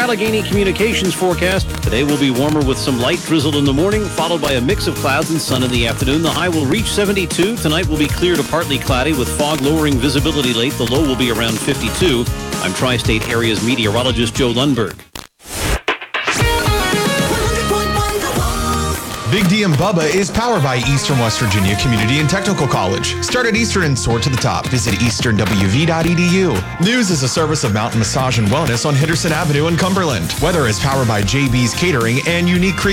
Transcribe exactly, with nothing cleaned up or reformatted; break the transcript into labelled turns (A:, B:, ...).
A: Allegheny Communications forecast. Today will be warmer with some light drizzle in the morning, followed by a mix of clouds and sun in the afternoon. The high will reach seventy-two. Tonight will be clear to partly cloudy with fog lowering visibility late. The low will be around fifty-two. I'm Tri-State Area's meteorologist Joe Lundberg.
B: Big D and Bubba is powered by Eastern West Virginia Community and Technical College. Start at Eastern and soar to the top. Visit eastern w v dot e d u. News is a service of Mountain Massage and Wellness on Henderson Avenue in Cumberland. Weather is powered by J B's Catering and Unique Creative.